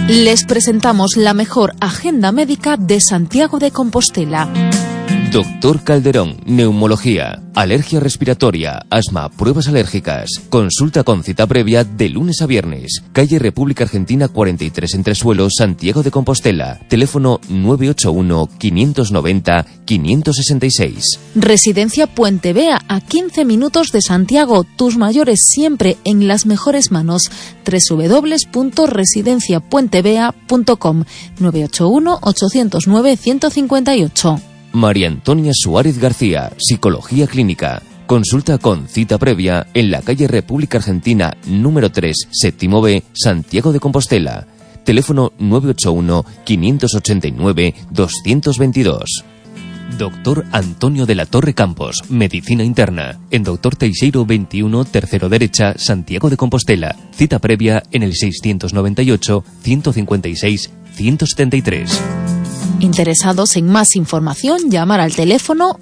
Les presentamos la mejor agenda médica de Santiago de Compostela. Doctor Calderón, neumología, alergia respiratoria, asma, pruebas alérgicas. Consulta con cita previa de lunes a viernes. Calle República Argentina 43 Entresuelo, Santiago de Compostela. Teléfono 981-590-566. Residencia Puente Vea, a 15 minutos de Santiago. Tus mayores siempre en las mejores manos. www.residenciapuentevea.com 981-809-158. María Antonia Suárez García, Psicología Clínica. Consulta con cita previa en la calle República Argentina número 3, séptimo B, Santiago de Compostela. Teléfono 981-589-222. Doctor Antonio de la Torre Campos, Medicina Interna. En Doctor Teixeiro 21, tercero derecha, Santiago de Compostela. Cita previa en el 698-156-173. Interesados en más información, llamar al teléfono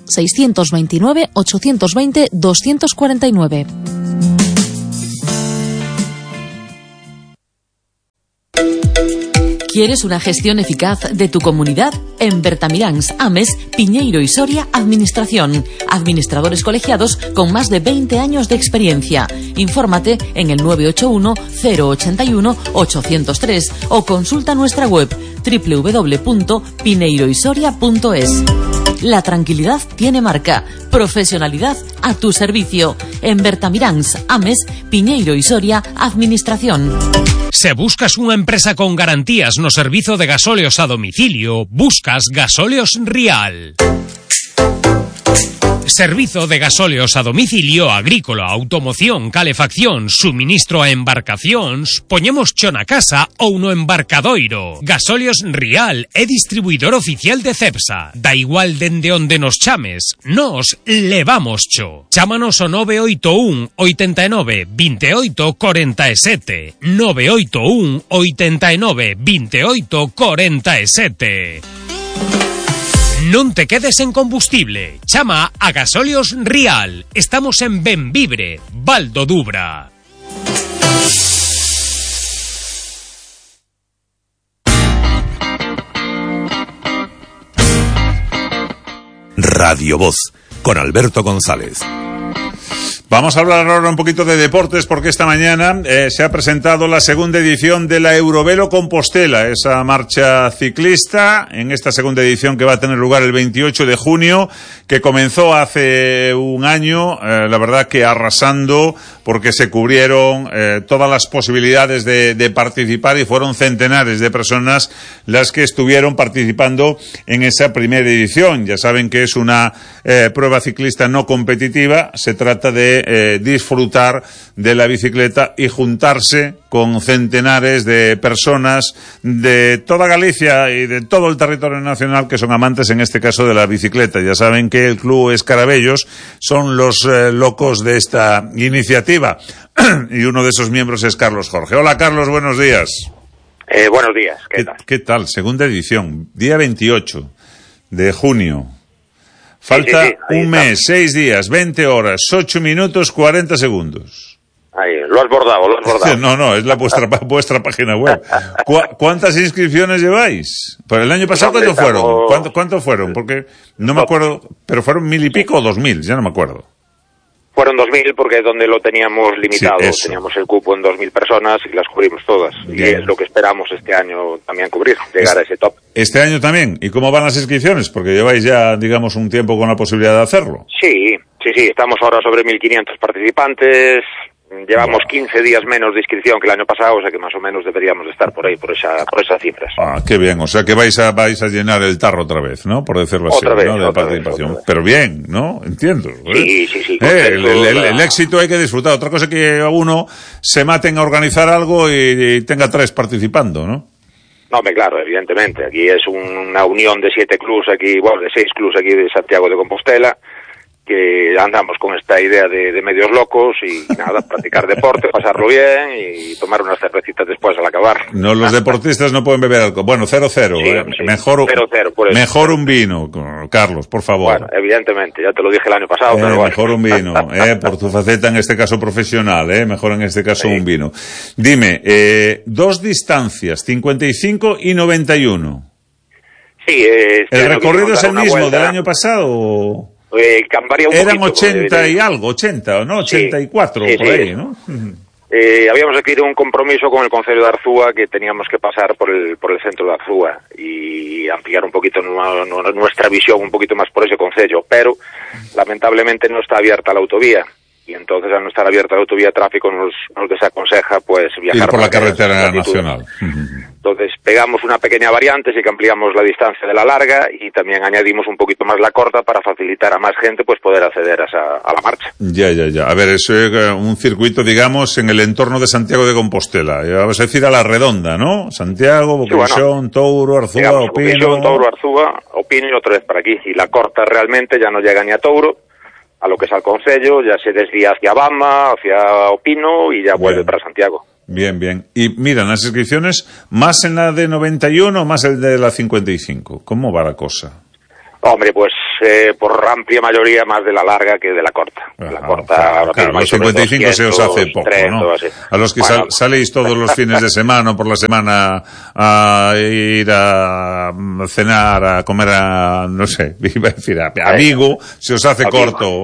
629-820-249. ¿Quieres una gestión eficaz de tu comunidad? En Bertamiráns, Ames, Piñeiro y Soria, Administración. Administradores colegiados con más de 20 años de experiencia. Infórmate en el 981-081-803 o consulta nuestra web www.pineiroysoria.es. La tranquilidad tiene marca. Profesionalidad a tu servicio. En Bertamiráns, Ames, Piñeiro y Soria, Administración. Se buscas unha empresa con garantías no servizo de gasóleos a domicilio, buscas Gasóleos Rial. Servizo de gasóleos a domicilio, agrícola, automoción, calefacción, suministro a embarcacións, poñemos cho na casa ou no embarcadoiro. Gasóleos Rial é distribuidor oficial de Cepsa. Da igual dende onde nos chames, nos levamos cho. Chámanos ao 981 89 28 47. 981 89 28 47. Non te quedes en combustible. Chama a Gasóleos Rial. Estamos en Benvibre, Val do Dubra. Radio Voz, con Alberto González. Vamos a hablar ahora un poquito de deportes porque esta mañana se ha presentado la segunda edición de la Eurovelo Compostela, esa marcha ciclista, en esta segunda edición que va a tener lugar el 28 de junio, que comenzó hace un año, la verdad que arrasando porque se cubrieron todas las posibilidades de participar y fueron centenares de personas las que estuvieron participando en esa primera edición. Ya saben que es una prueba ciclista no competitiva, se trata de disfrutar de la bicicleta y juntarse con centenares de personas de toda Galicia y de todo el territorio nacional que son amantes, en este caso, de la bicicleta. Ya saben que el Club Escarabellos son los locos de esta iniciativa y uno de esos miembros es Carlos Jorge. Hola, Carlos, buenos días. Buenos días, ¿qué tal? ¿Qué tal? Segunda edición, día 28 de junio. Falta un mes, 6 días, 20 horas, 8 minutos, 40 segundos. Ahí, lo has bordado. No, es vuestra página web. ¿Cuántas inscripciones lleváis? Por el año pasado, ¿cuántos fueron? ¿Cuántos fueron? Porque no me acuerdo, pero fueron 1,000 y pico o 2,000, ya no me acuerdo. Fueron 2,000 porque es donde lo teníamos limitado. Sí, teníamos el cupo en 2,000 personas y las cubrimos todas. Bien. Y es lo que esperamos este año también cubrir, llegar a ese top. ¿Este año también? ¿Y cómo van las inscripciones? Porque lleváis ya, digamos, un tiempo con la posibilidad de hacerlo. Sí, estamos ahora sobre 1.500 participantes. Llevamos 15 días menos de inscripción que el año pasado, o sea que más o menos deberíamos de estar por ahí, por esas cifras. Ah, qué bien, o sea que vais a llenar el tarro otra vez, ¿no? Por decirlo así, ¿no? De la participación. Pero bien, ¿no? Entiendo. Sí. El éxito hay que disfrutar. Otra cosa es que a uno se maten a organizar algo y tenga 3 participando, ¿no? No, claro, evidentemente. Aquí es una unión de 7 clubs aquí, bueno, de 6 clubs aquí de Santiago de Compostela, que andamos con esta idea de medios locos y nada, practicar deporte, pasarlo bien y tomar unas cervecitas después a la acabar. No, los deportistas no pueden beber alcohol. Bueno, 0-0. Sí. Mejor 0-0, por eso. Mejor un vino, Carlos, por favor. Bueno, evidentemente, ya te lo dije el año pasado, pero bueno. Mejor un vino, por tu faceta en este caso profesional, mejor en este caso un vino. Dime, 2 distancias, 55 y 91. Sí, ¿El recorrido es el mismo del año pasado? Cambiaría un Eran poquito, 80 y algo, 80, ¿o no? 84, sí, por ahí, ¿no? Habíamos adquirido un compromiso con el Concello de Arzúa que teníamos que pasar por el centro de Arzúa y ampliar un poquito nuestra visión un poquito más por ese concello, pero lamentablemente no está abierta la autovía y entonces al no estar abierta la autovía tráfico nos desaconseja pues viajar ir por la carretera nacional. Entonces pegamos una pequeña variante, sí que ampliamos la distancia de la larga y también añadimos un poquito más la corta para facilitar a más gente pues poder acceder a la marcha. Ya. A ver, es un circuito, digamos, en el entorno de Santiago de Compostela. Vas a decir a la redonda, ¿no? Santiago, Boqueixón, Touro, Arzúa, digamos, Opino. Boqueixón, Touro, Arzúa, Opino y otra vez para aquí. Y la corta realmente ya no llega ni a Touro, a lo que es al concello, ya se desvía hacia Bama, hacia Opino y ya vuelve para Santiago. Bien. Y mira, las inscripciones, ¿más en la de 91 o más el de la 55? ¿Cómo va la cosa? Hombre, pues por amplia mayoría más de la larga que de la corta. La corta, claro, los 55 se os hace poco, ¿no? A los que saléis todos los fines de semana o por la semana a ir a cenar, a comer no sé, iba a decir a Vigo, se os hace corto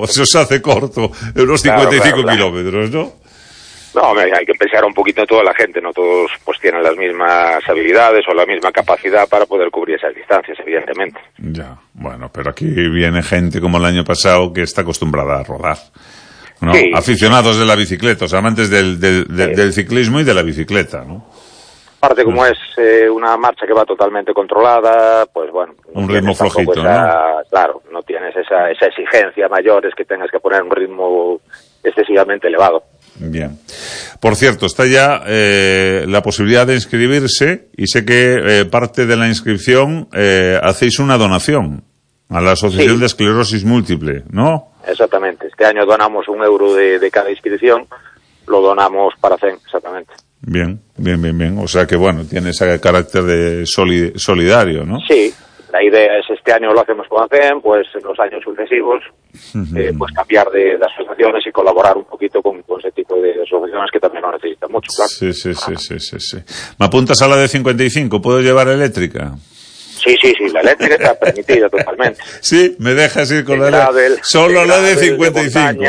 unos 55 kilómetros, ¿no? No, hombre, hay que pensar un poquito en toda la gente, no todos pues tienen las mismas habilidades o la misma capacidad para poder cubrir esas distancias, evidentemente. Ya, bueno, pero aquí viene gente como el año pasado que está acostumbrada a rodar, ¿no? Sí. Aficionados de la bicicleta, o sea, amantes del ciclismo y de la bicicleta, ¿no? Aparte, como es una marcha que va totalmente controlada, pues bueno... Un ritmo flojito, ¿no? Claro, no tienes esa exigencia mayor, es que tengas que poner un ritmo excesivamente elevado. Bien. Por cierto, está ya la posibilidad de inscribirse y sé que parte de la inscripción hacéis una donación a la Asociación de Esclerosis Múltiple, ¿no? Exactamente. Este año donamos €1 de cada inscripción, lo donamos para CEN, exactamente. Bien. O sea que, bueno, tiene ese carácter de solidario, ¿no? Sí. La idea es este año lo hacemos con ACEM, pues en los años sucesivos pues cambiar de asociaciones y colaborar un poquito con ese tipo de asociaciones que también lo necesitan mucho, claro. Sí. ¿Me apuntas a la de 55? ¿Puedo llevar eléctrica? Sí, la eléctrica está permitida totalmente. Sí, me dejas ir con solo la de 55,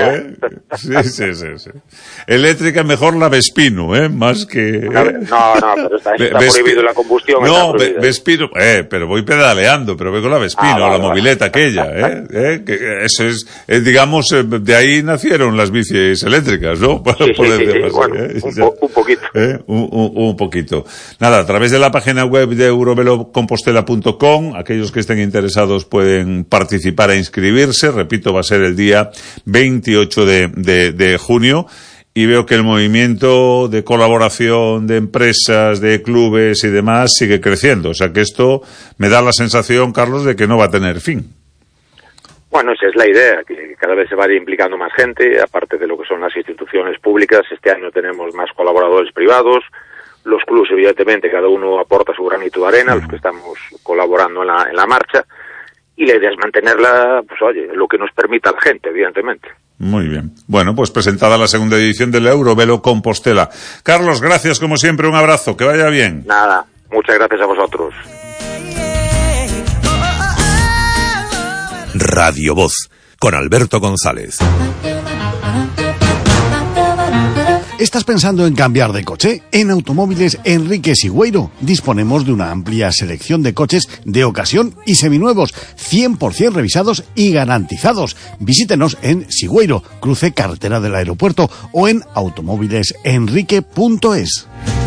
Sí. Eléctrica mejor la Vespino, más que... No, pero está prohibido la combustión. No, Vespino, pero voy pedaleando, pero voy con la Vespino, la mobileta aquella, que eso es, digamos, de ahí nacieron las bicis eléctricas, ¿no? Sí, bueno, un poquito. Un poquito. Nada, a través de la página web de eurovelocompostela.com, aquellos que estén interesados pueden participar e inscribirse. Repito, va a ser el día 28 de junio y veo que el movimiento de colaboración de empresas, de clubes y demás sigue creciendo. O sea que esto me da la sensación, Carlos, de que no va a tener fin. Bueno, esa es la idea, que cada vez se vaya implicando más gente, aparte de lo que son las instituciones públicas. Este año tenemos más colaboradores privados. Los clubs, evidentemente, cada uno aporta su granito de arena, los que estamos colaborando en la marcha, y la idea es mantenerla, pues oye, lo que nos permita la gente, evidentemente. Muy bien. Bueno, pues presentada la segunda edición del Eurovelo Compostela. Carlos, gracias como siempre, un abrazo, que vaya bien. Nada, muchas gracias a vosotros. Radio Voz, con Alberto González. ¿Estás pensando en cambiar de coche? En Automóviles Enrique Sigüeiro disponemos de una amplia selección de coches de ocasión y seminuevos, 100% revisados y garantizados. Visítenos en Sigüeiro, cruce carretera del aeropuerto, o en automóvilesenrique.es.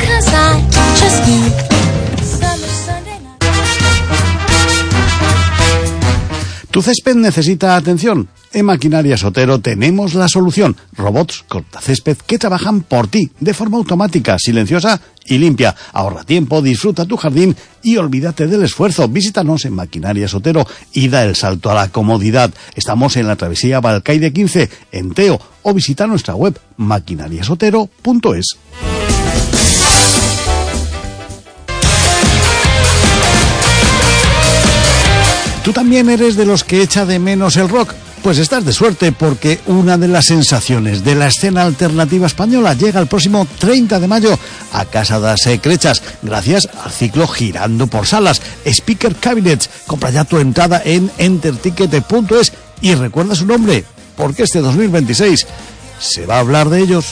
¿Tu césped necesita atención? En Maquinaria Sotero tenemos la solución. Robots cortacésped que trabajan por ti de forma automática, silenciosa y limpia. Ahorra tiempo, disfruta tu jardín y olvídate del esfuerzo. Visítanos en Maquinaria Sotero y da el salto a la comodidad. Estamos en la travesía Balcaide 15, en Teo, o visita nuestra web maquinariasotero.es. ¿Tú también eres de los que echa de menos el rock? Pues estás de suerte, porque una de las sensaciones de la escena alternativa española llega el próximo 30 de mayo a Casa das Ecrechas, gracias al ciclo Girando por Salas, Speaker Cabinets. Compra ya tu entrada en enterticket.es y recuerda su nombre, porque este 2026 se va a hablar de ellos.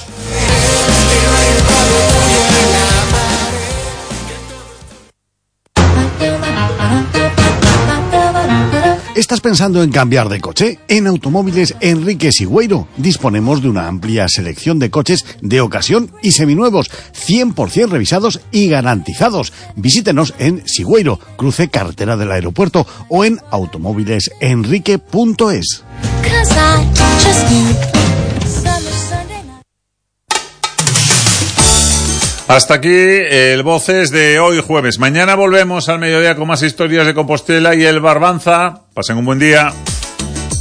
¿Estás pensando en cambiar de coche? En Automóviles Enrique Sigüeiro disponemos de una amplia selección de coches de ocasión y seminuevos, 100% revisados y garantizados. Visítenos en Sigüeiro, cruce carretera del aeropuerto, o en automóvilesenrique.es. Hasta aquí el Voces de hoy jueves. Mañana volvemos al mediodía con más historias de Compostela y el Barbanza. Pasen un buen día.